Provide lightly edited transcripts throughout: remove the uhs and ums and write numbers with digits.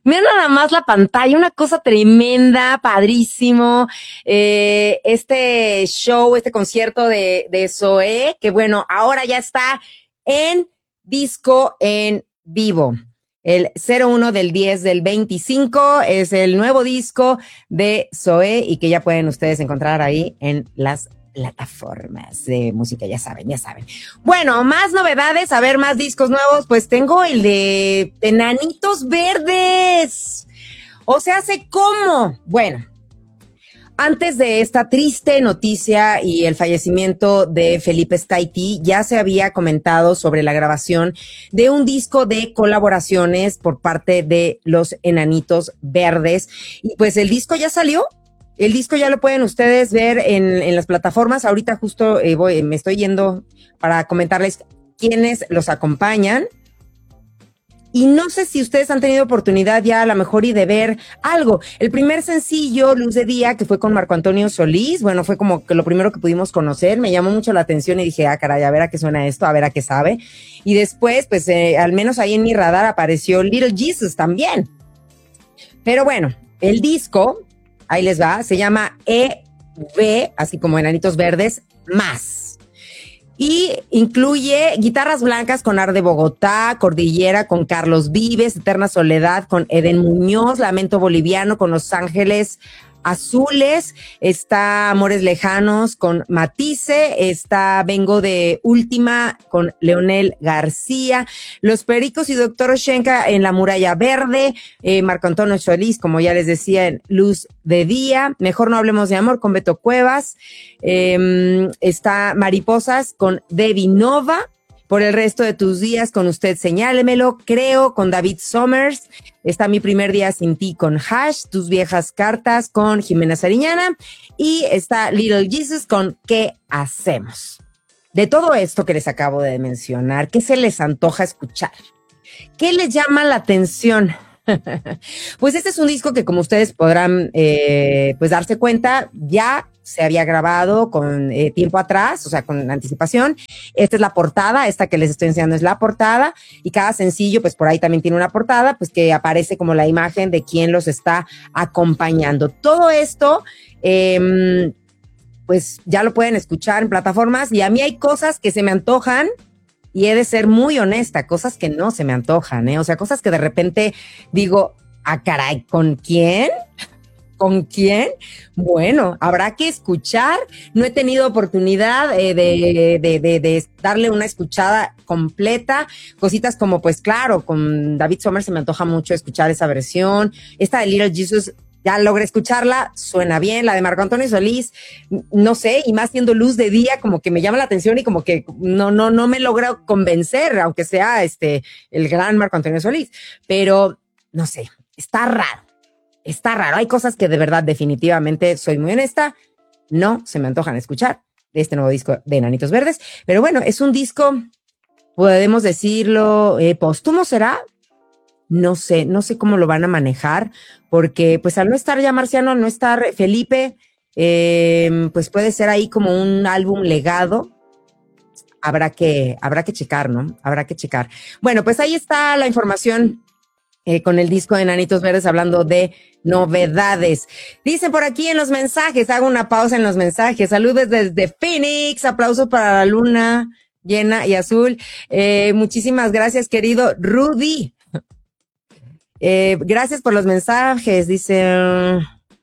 Mira nada más la pantalla, una cosa tremenda, padrísimo. Este show, este concierto de Zoé, que bueno, ahora ya está en disco en vivo. El 01 del 10 del 25 es el nuevo disco de Zoé y que ya pueden ustedes encontrar ahí en las plataformas de música, ya saben, ya saben. Bueno, más novedades, a ver, más discos nuevos, pues tengo el de Enanitos Verdes. O sea, ¿hace cómo? Bueno, antes de esta triste noticia y el fallecimiento de Felipe Staiti, ya se había comentado sobre la grabación de un disco de colaboraciones por parte de los Enanitos Verdes. Y pues el disco ya salió. El disco ya lo pueden ustedes ver en las plataformas. Ahorita justo me estoy yendo para comentarles quiénes los acompañan. Y no sé si ustedes han tenido oportunidad ya a lo mejor y de ver algo. El primer sencillo, Luz de Día, que fue con Marco Antonio Solís, bueno, fue como que lo primero que pudimos conocer, me llamó mucho la atención y dije, caray, a ver a qué suena esto, a ver a qué sabe. Y después, pues al menos ahí en mi radar apareció Little Jesus también. Pero bueno, el disco, ahí les va, se llama EV, así como Enanitos Verdes, más. Y incluye Guitarras Blancas con Ar de Bogotá, Cordillera con Carlos Vives, Eterna Soledad con Eden Muñoz, Lamento Boliviano con Los Ángeles Azules, está Amores Lejanos con Matisse, está Vengo de Última con Leonel García, Los Pericos y Doctor Oshenka en La Muralla Verde, Marco Antonio Solís, como ya les decía, en Luz de Día, Mejor No Hablemos de Amor con Beto Cuevas, está Mariposas con Debbie Nova, Por el resto de tus días con Usted Señálemelo, Creo con David Summers, está Mi Primer Día Sin Ti con Hash, Tus Viejas Cartas con Jimena Sariñana y está Little Jesus con ¿Qué hacemos? De todo esto que les acabo de mencionar, ¿qué se les antoja escuchar? ¿Qué les llama la atención? Pues este es un disco que, como ustedes podrán pues darse cuenta, ya se había grabado con tiempo atrás, o sea, con anticipación. Esta es la portada, esta que les estoy enseñando es la portada, y cada sencillo, pues por ahí también tiene una portada, pues que aparece como la imagen de quien los está acompañando. Todo esto, pues ya lo pueden escuchar en plataformas, y a mí hay cosas que se me antojan, y he de ser muy honesta, cosas que no se me antojan, o sea, cosas que de repente digo, caray, ¿con quién? ¿Con quién? Bueno, habrá que escuchar. No he tenido oportunidad de darle una escuchada completa. Cositas como, pues claro, con David Sommer se me antoja mucho escuchar esa versión. Esta de Little Jesus, ya logré escucharla, suena bien. La de Marco Antonio Solís, no sé, y más siendo Luz de Día, como que me llama la atención y como que no me logra convencer, aunque sea el gran Marco Antonio Solís. Pero, no sé, está raro. Está raro, hay cosas que de verdad definitivamente, soy muy honesta, no se me antojan escuchar de este nuevo disco de Enanitos Verdes, pero bueno, es un disco, podemos decirlo, póstumo será, no sé cómo lo van a manejar, porque pues al no estar ya Marciano, al no estar Felipe, pues puede ser ahí como un álbum legado. Habrá que checar, ¿no? Habrá que checar. Bueno, pues ahí está la información con el disco de Enanitos Verdes, hablando de novedades. Dicen por aquí en los mensajes, hago una pausa en los mensajes. Saludos desde Phoenix, aplausos para la luna llena y azul. Muchísimas gracias, querido Rudy. Gracias por los mensajes. Dice,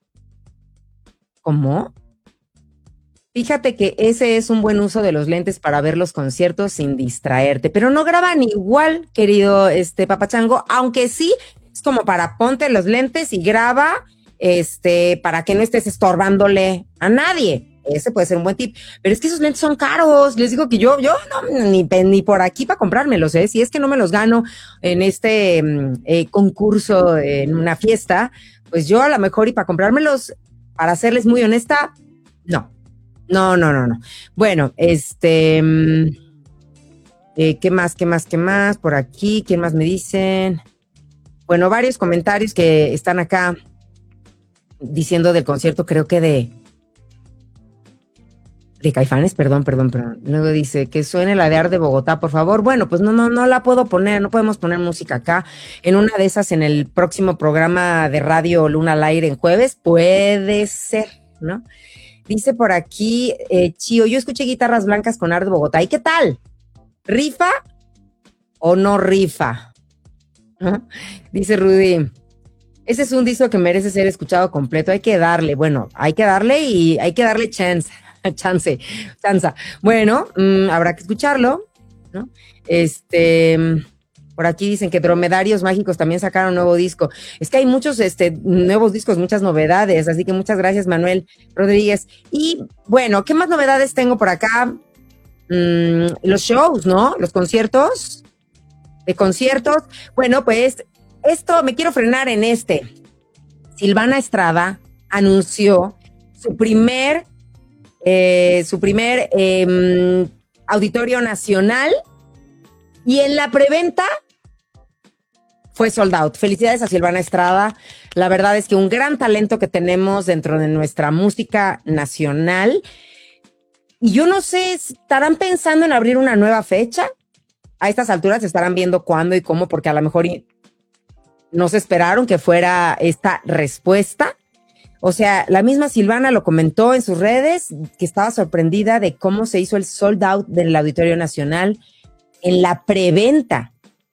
¿cómo? Fíjate que ese es un buen uso de los lentes para ver los conciertos sin distraerte, pero no graban igual, querido Papachango, aunque sí es como para ponte los lentes y graba, para que no estés estorbándole a nadie. Ese puede ser un buen tip, pero es que esos lentes son caros. Les digo que yo no, ni por aquí para comprármelos, si es que no me los gano en este concurso en una fiesta, pues yo a lo mejor y para comprármelos, para serles muy honesta, no. No. Bueno, ¿qué más? Por aquí, ¿quién más me dicen? Bueno, varios comentarios que están acá diciendo del concierto, creo que De Caifanes, perdón. Luego dice que suene la de Ar de Bogotá, por favor. Bueno, pues no la puedo poner, no podemos poner música acá. En una de esas, en el próximo programa de radio Luna al Aire en jueves, puede ser, ¿no? Dice por aquí, Chío, yo escuché Guitarras Blancas con Ar de Bogotá. ¿Y qué tal? ¿Rifa o no rifa? ¿Ah? Dice Rudy, ese es un disco que merece ser escuchado completo. Hay que darle, bueno, hay que darle y hay que darle chance. Chance. Bueno, habrá que escucharlo, ¿no? Por aquí dicen que Dromedarios Mágicos también sacaron un nuevo disco. Es que hay muchos nuevos discos, muchas novedades, así que muchas gracias, Manuel Rodríguez. Y bueno, ¿qué más novedades tengo por acá? Los shows, ¿no? Los conciertos. De conciertos. Bueno, pues esto me quiero frenar en este. Silvana Estrada anunció su primer auditorio nacional y en la preventa fue sold out. Felicidades a Silvana Estrada. La verdad es que un gran talento que tenemos dentro de nuestra música nacional. Y yo no sé, ¿estarán pensando en abrir una nueva fecha? A estas alturas estarán viendo cuándo y cómo, porque a lo mejor no se esperaron que fuera esta respuesta. O sea, la misma Silvana lo comentó en sus redes, que estaba sorprendida de cómo se hizo el sold out del Auditorio Nacional en la preventa.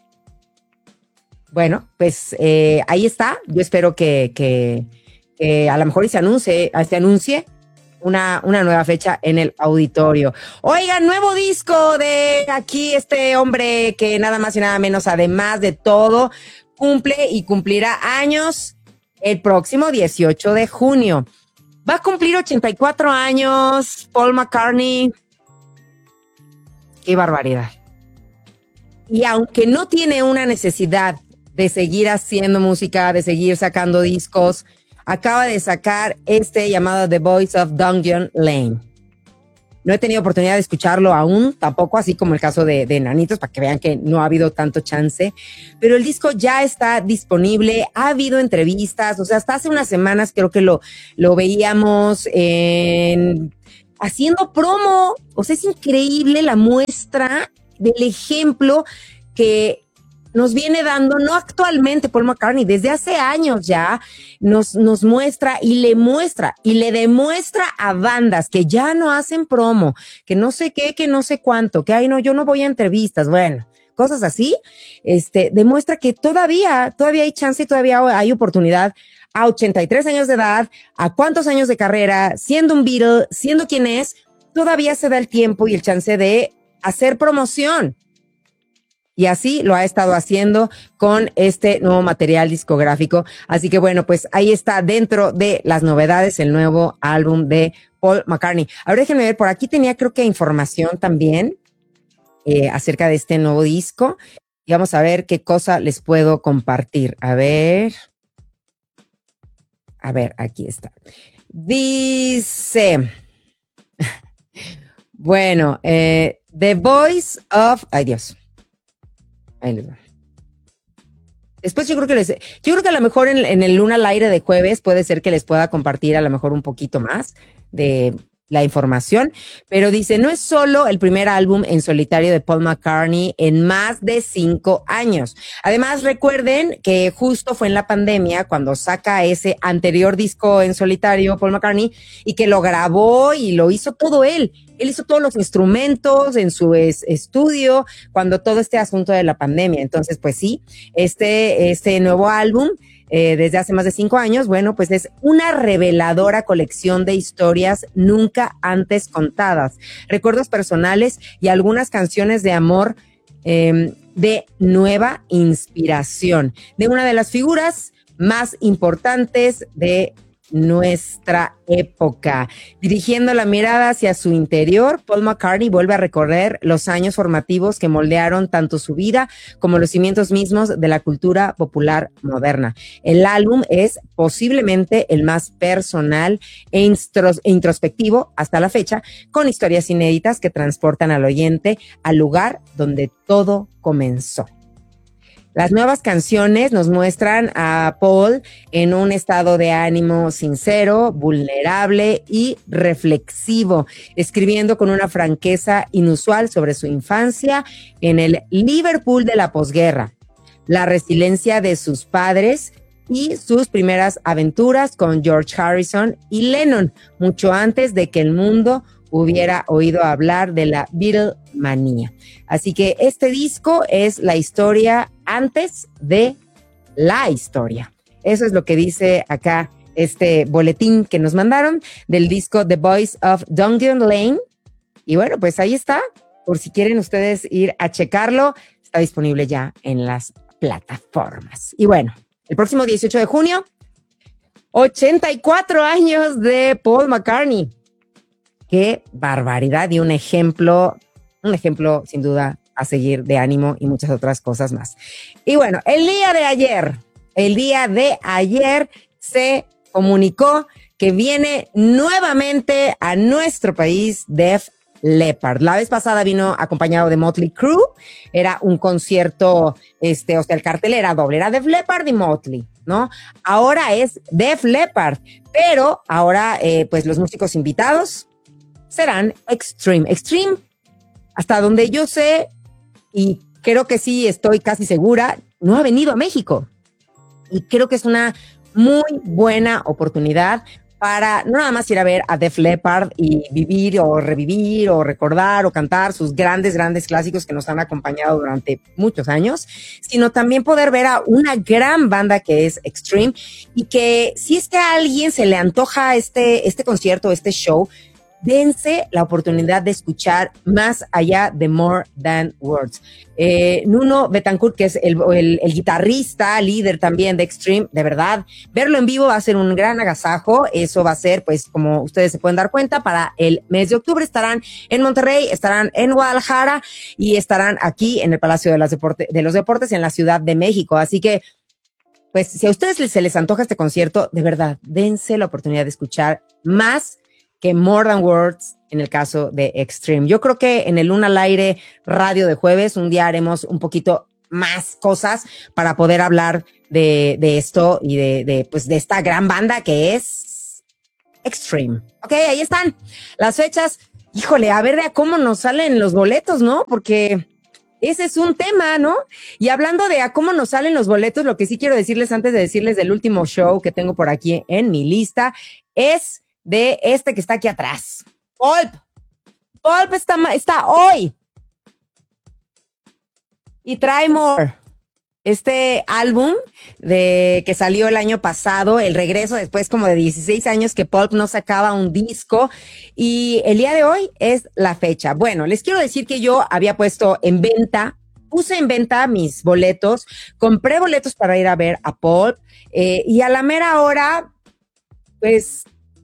Bueno, pues ahí está. Yo espero que a lo mejor se anuncie una nueva fecha en el auditorio. Oigan, nuevo disco de aquí este hombre que nada más y nada menos, además de todo, cumple y cumplirá años el próximo 18 de junio. Va a cumplir 84 años Paul McCartney. ¡Qué barbaridad! Y aunque no tiene una necesidad de seguir haciendo música, de seguir sacando discos, acaba de sacar llamado The Voice of Dungeon Lane. No he tenido oportunidad de escucharlo aún, tampoco, así como el caso de Nanitos, para que vean que no ha habido tanto chance, pero el disco ya está disponible, ha habido entrevistas, o sea, hasta hace unas semanas creo que lo veíamos haciendo promo. O sea, es increíble la muestra del ejemplo que nos viene dando, no actualmente Paul McCartney, desde hace años ya nos muestra y le demuestra a bandas que ya no hacen promo, que no sé qué, que no sé cuánto, que yo no voy a entrevistas, bueno, cosas así, demuestra que todavía hay chance y todavía hay oportunidad a 83 años de edad, a cuántos años de carrera, siendo un Beatle, siendo quien es, todavía se da el tiempo y el chance de hacer promoción. Y así lo ha estado haciendo con este nuevo material discográfico. Así que bueno, pues ahí está dentro de las novedades el nuevo álbum de Paul McCartney. Ahora déjenme ver, por aquí tenía creo que información también acerca de este nuevo disco. Y vamos a ver qué cosa les puedo compartir. A ver, aquí está. Dice, bueno, The Voice of, ay Dios. Ahí les va. Después yo creo que a lo mejor en el Luna al Aire de jueves puede ser que les pueda compartir a lo mejor un poquito más de la información, pero dice, no es solo el primer álbum en solitario de Paul McCartney en más de 5 años. Además, recuerden que justo fue en la pandemia cuando saca ese anterior disco en solitario, Paul McCartney, y que lo grabó y lo hizo todo él. Él hizo todos los instrumentos en su estudio cuando todo este asunto de la pandemia. Entonces, pues sí, este nuevo álbum, desde hace más de 5 años, bueno, pues es una reveladora colección de historias nunca antes contadas, recuerdos personales y algunas canciones de amor de nueva inspiración, de una de las figuras más importantes de nuestra época. Dirigiendo la mirada hacia su interior, Paul McCartney vuelve a recorrer los años formativos que moldearon tanto su vida como los cimientos mismos de la cultura popular moderna. El álbum es posiblemente el más personal e introspectivo hasta la fecha, con historias inéditas que transportan al oyente al lugar donde todo comenzó. Las nuevas canciones nos muestran a Paul en un estado de ánimo sincero, vulnerable y reflexivo, escribiendo con una franqueza inusual sobre su infancia en el Liverpool de la posguerra, la resiliencia de sus padres y sus primeras aventuras con George Harrison y Lennon, mucho antes de que el mundo hubiera oído hablar de la Beatlemanía. Así que este disco es la historia antes de la historia. Eso es lo que dice acá este boletín que nos mandaron del disco The Boys of Dungeon Lane. Y bueno, pues ahí está. Por si quieren ustedes ir a checarlo, está disponible ya en las plataformas. Y bueno, el próximo 18 de junio, 84 años de Paul McCartney. Qué barbaridad y un ejemplo sin duda a seguir de ánimo y muchas otras cosas más. Y bueno, el día de ayer se comunicó que viene nuevamente a nuestro país Def Leppard. La vez pasada vino acompañado de Motley Crue, era un concierto, o sea, el cartel era doble, era Def Leppard y Motley, ¿no? Ahora es Def Leppard, pero ahora pues los músicos invitados serán Extreme. Extreme, hasta donde yo sé, y creo que sí, estoy casi segura, no ha venido a México. Y creo que es una muy buena oportunidad para no nada más ir a ver a Def Leppard y vivir o revivir o recordar o cantar sus grandes clásicos que nos han acompañado durante muchos años, sino también poder ver a una gran banda que es Extreme y que si es que a alguien se le antoja este concierto, este show, dense la oportunidad de escuchar más allá de More Than Words. Nuno Betancourt, que es el guitarrista, líder también de Extreme, de verdad, verlo en vivo va a ser un gran agasajo. Eso va a ser, pues, como ustedes se pueden dar cuenta, para el mes de octubre estarán en Monterrey, estarán en Guadalajara y estarán aquí en el Palacio de los Deportes en la Ciudad de México. Así que, pues, si a ustedes se les antoja este concierto, de verdad, dense la oportunidad de escuchar más que More Than Words en el caso de Extreme. Yo creo que en el Luna al Aire radio de jueves un día haremos un poquito más cosas para poder hablar de esto y de esta gran banda que es Extreme. Ok, ahí están las fechas. Híjole, a ver de cómo nos salen los boletos, ¿no? Porque ese es un tema, ¿no? Y hablando de a cómo nos salen los boletos, lo que sí quiero decirles antes de decirles del último show que tengo por aquí en mi lista es de este que está aquí atrás. Pulp está hoy. Y trae More. Este álbum que salió el año pasado, el regreso después como de 16 años que Pulp no sacaba un disco. Y el día de hoy es la fecha. Bueno, les quiero decir que yo había puse en venta mis boletos, compré boletos para ir a ver a Pulp, y a la mera hora, pues,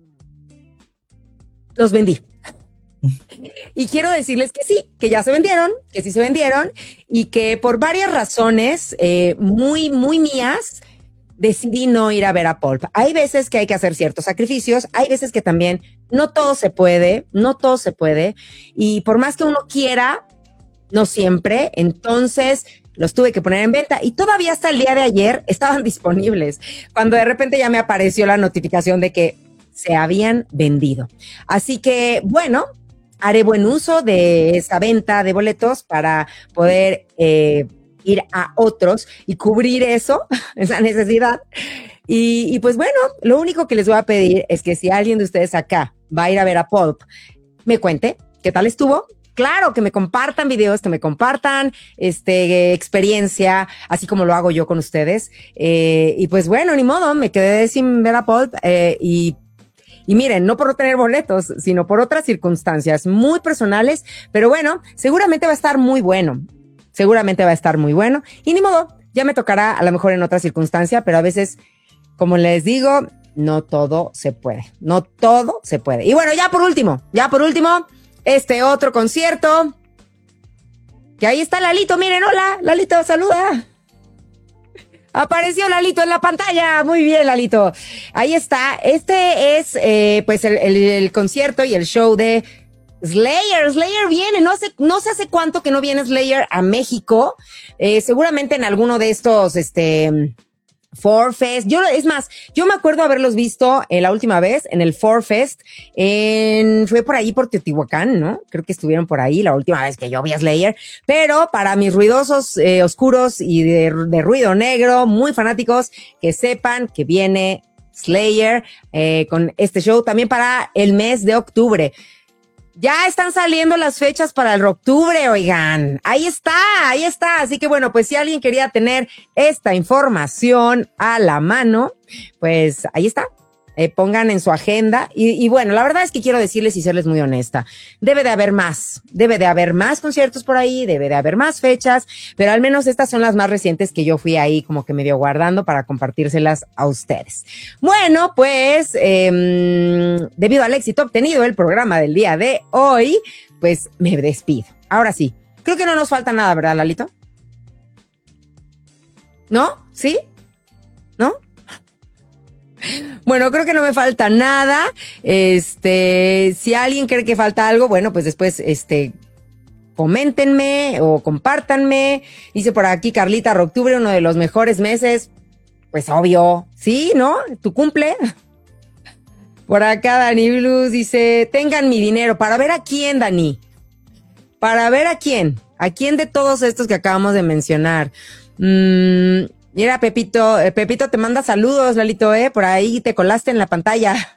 los vendí. Y quiero decirles que sí, que ya se vendieron, que sí se vendieron y que por varias razones muy mías decidí no ir a ver a Pulp. Hay veces que hay que hacer ciertos sacrificios, hay veces que también no todo se puede y por más que uno quiera, no siempre, entonces los tuve que poner en venta y todavía hasta el día de ayer estaban disponibles, cuando de repente ya me apareció la notificación de que se habían vendido. Así que, bueno, haré buen uso de esa venta de boletos para poder ir a otros y cubrir eso, esa necesidad. Y pues bueno, lo único que les voy a pedir es que si alguien de ustedes acá va a ir a ver a Pulp, me cuente qué tal estuvo. Claro, que me compartan videos, que me compartan experiencia, así como lo hago yo con ustedes. Y pues bueno, ni modo, me quedé sin ver a Pulp y miren, no por no tener boletos, sino por otras circunstancias muy personales, pero bueno, seguramente va a estar muy bueno. Y ni modo, ya me tocará a lo mejor en otra circunstancia, pero a veces, como les digo, no todo se puede. Y bueno, ya por último, este otro concierto, que ahí está Lalito, miren, hola, Lalito, saluda. Apareció Lalito en la pantalla. Muy bien, Lalito. Ahí está. Este es, pues, el concierto y el show de Slayer viene, no sé hace cuánto que no viene Slayer a México, seguramente en alguno de estos, Forfest. Yo me acuerdo haberlos visto la última vez en el Forfest, fue por ahí por Teotihuacán, ¿no? Creo que estuvieron por ahí la última vez que yo vi a Slayer, pero para mis ruidosos oscuros y de ruido negro, muy fanáticos, que sepan que viene Slayer con este show también para el mes de octubre. Ya están saliendo las fechas para el octubre, oigan. Ahí está. Así que bueno, pues si alguien quería tener esta información a la mano, pues ahí está. Pongan en su agenda. Y bueno, la verdad es que quiero decirles y serles muy honesta. Debe de haber más conciertos por ahí, debe de haber más fechas, pero al menos estas son las más recientes que yo fui ahí como que medio guardando para compartírselas a ustedes. Bueno, pues debido al éxito obtenido el programa del día de hoy, pues me despido. Ahora sí, creo que no nos falta nada, ¿verdad, Lalito? ¿No? ¿Sí? ¿No? Bueno, creo que no me falta nada. Si alguien cree que falta algo, bueno, pues después, coméntenme o compártanme. Dice por aquí Carlita, octubre, uno de los mejores meses. Pues obvio, sí, ¿no? Tu cumple. Por acá Dani Blues dice, tengan mi dinero. ¿Para ver a quién, Dani? ¿Para ver a quién? ¿A quién de todos estos que acabamos de mencionar? Mira, Pepito te manda saludos, Lalito, por ahí te colaste en la pantalla.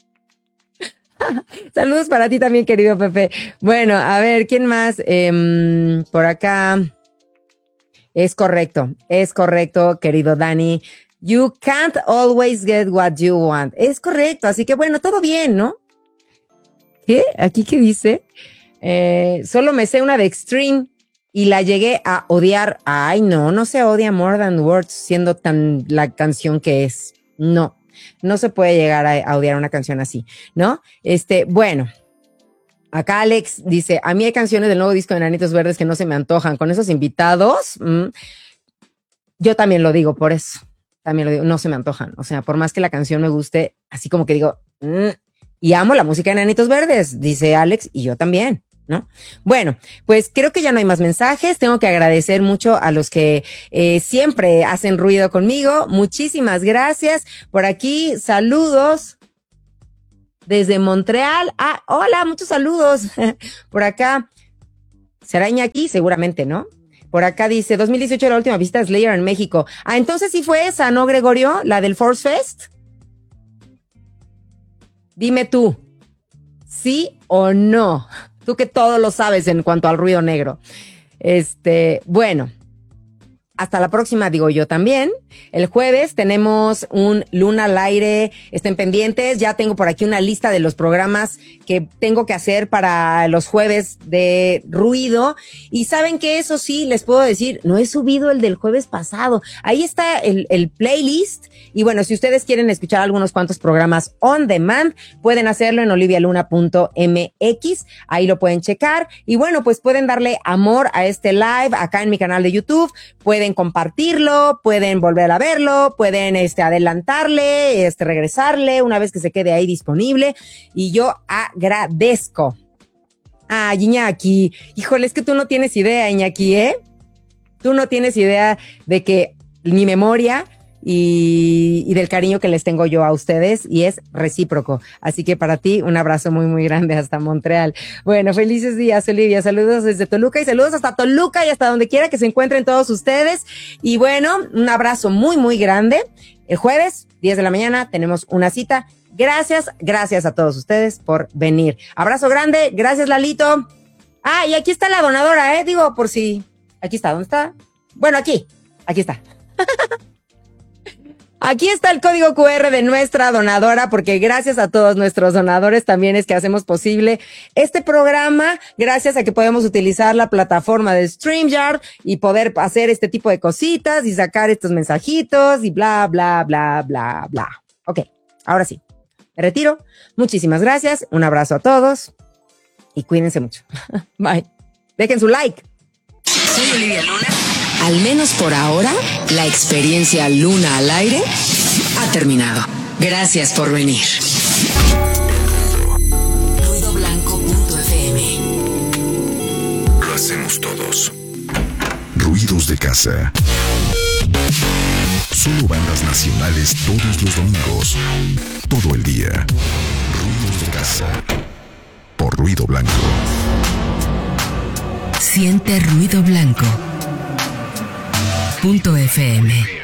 Saludos para ti también, querido Pepe. Bueno, a ver, ¿quién más? Por acá. Es correcto, querido Dani. You can't always get what you want. Es correcto, así que bueno, todo bien, ¿no? ¿Qué? ¿Aquí qué dice? Solo me sé una de Extreme. Y la llegué a odiar. Ay, no se odia More Than Words siendo tan la canción que es. No se puede llegar a odiar una canción así, ¿no? Bueno, acá Alex dice, a mí hay canciones del nuevo disco de Enanitos Verdes que no se me antojan. Con esos invitados, yo también lo digo, por eso. También lo digo, no se me antojan. O sea, por más que la canción me guste, así como que digo, y amo la música de Enanitos Verdes, dice Alex, y yo también, ¿no? Bueno, pues creo que ya no hay más mensajes. Tengo que agradecer mucho a los que siempre hacen ruido conmigo. Muchísimas gracias. Por aquí, saludos desde Montreal. Ah, hola, muchos saludos. Por acá, ¿será Iñaki? Seguramente, ¿no? Por acá dice, 2018 la última visita de Slayer en México. Ah, entonces sí fue esa, ¿no, Gregorio? La del Force Fest. Dime tú, ¿sí o no? Tú que todo lo sabes en cuanto al ruido negro. Bueno, hasta la próxima, digo yo también. El jueves tenemos un Luna al aire. Estén pendientes. Ya tengo por aquí una lista de los programas que tengo que hacer para los jueves de ruido. Y saben que eso sí, les puedo decir, no he subido el del jueves pasado. Ahí está el playlist. Y bueno, si ustedes quieren escuchar algunos cuantos programas on demand, pueden hacerlo en olivialuna.mx. Ahí lo pueden checar. Y bueno, pues pueden darle amor a este live acá en mi canal de YouTube. Pueden compartirlo, pueden volver a verlo, pueden adelantarle, regresarle una vez que se quede ahí disponible. Y yo agradezco. Ah, Iñaki, híjole, es que tú no tienes idea, Iñaki, Tú no tienes idea de que mi memoria y del cariño que les tengo yo a ustedes, y es recíproco. Así que para ti, un abrazo muy, muy grande hasta Montreal. Bueno, felices días, Olivia. Saludos desde Toluca y saludos hasta Toluca y hasta donde quiera que se encuentren todos ustedes. Y bueno, un abrazo muy, muy grande. El jueves, 10 de la mañana, tenemos una cita. Gracias a todos ustedes por venir. Abrazo grande. Gracias, Lalito. Ah, y aquí está la donadora, digo, por si... Aquí está, ¿dónde está? Bueno, aquí está. Aquí está el código QR de nuestra donadora, porque gracias a todos nuestros donadores también es que hacemos posible este programa, gracias a que podemos utilizar la plataforma de StreamYard y poder hacer este tipo de cositas y sacar estos mensajitos y bla, bla, bla, bla, bla. Ok, ahora sí, me retiro. Muchísimas gracias, un abrazo a todos y cuídense mucho. Bye. Dejen su like. Soy Olivia Luna. Al menos por ahora, la experiencia Luna al aire ha terminado. Gracias por venir. Ruidoblanco.fm domingos. Ruidos de casa. Solo bandas nacionales todos los domingos. Todo el día. Ruidos de casa. Por Ruido Blanco. Siente Ruido Blanco. .fm